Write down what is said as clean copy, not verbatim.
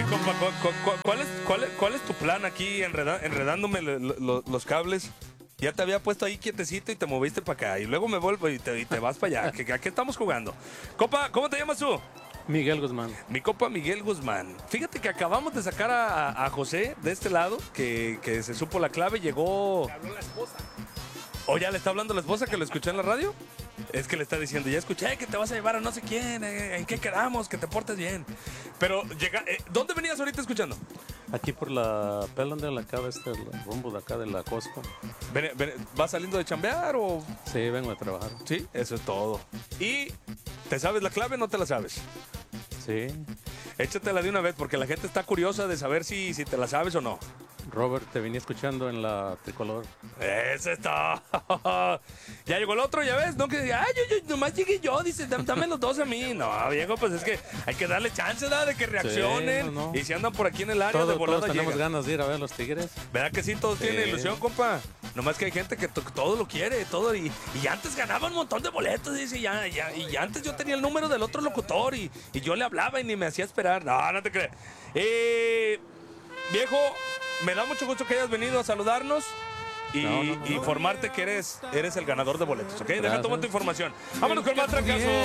compa, ¿cuál es tu plan aquí enredándome los cables? Ya te había puesto ahí quietecito y te moviste para acá. Y luego me vuelvo y te vas para allá. ¿A qué estamos jugando? Compa, ¿cómo te llamas tú? Miguel Guzmán. Mi compa Miguel Guzmán. Fíjate que acabamos de sacar a José de este lado, que se supo la clave, llegó... Me habló la esposa. ¿O ya le está hablando la esposa que lo escuché en la radio? Es que le está diciendo, ya escuché que te vas a llevar a no sé quién, ¿en qué quedamos? Que te portes bien. Pero, ¿dónde venías ahorita escuchando? Aquí por la Pelander, acá de el rumbo de acá de la Costco. ¿Vas saliendo de chambear o...? Sí, vengo de trabajar. Sí, eso es todo. ¿Y te sabes la clave o no te la sabes? Sí. Échatela de una vez porque la gente está curiosa de saber si te la sabes o no. Robert, te venía escuchando en la Tricolor. Eso está. Ya llegó el otro, ya ves, no que diga, ay, nomás llegué yo, dice, dame los dos a mí. No, viejo, pues es que hay que darle chance, ¿verdad? De que reaccionen. Sí, no. Y si andan por aquí en el área, de volada todos tenemos llegan. ganas de ir a ver a los Tigres. ¿Verdad que sí? Todos tienen ilusión, compa. Nomás que hay gente que todo lo quiere, todo. Y antes ganaba un montón de boletos, dice, y antes yo tenía el número del otro locutor y yo le hablaba y ni me hacía esperar. No, no te creas. Viejo, me da mucho gusto que hayas venido a saludarnos y informarte que eres el ganador de boletos, ¿ok? Deja tomar tu información. Vámonos con más trancazo.